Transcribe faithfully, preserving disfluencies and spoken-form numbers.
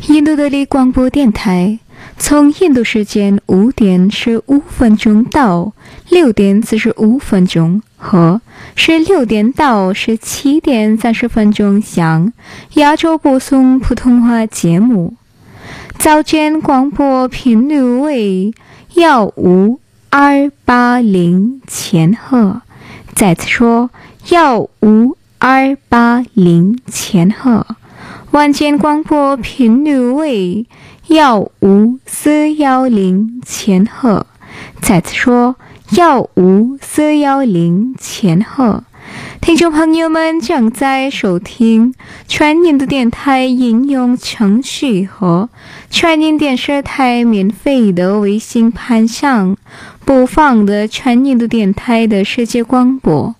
印度德里广播电台，从印度时间五点十五分钟到六点四十五分钟和十六点到十七点三十分钟向亚洲播送普通话节目。早间广播频率为幺五二八零千赫，再次说幺五二八零千赫。晚间广播频率为幺五四幺零千赫，再次说幺五四幺零千赫。听众朋友们正在收听全印度电台应用程序和全印电视台免费的微信盘上播放的全印度电台的世界广播。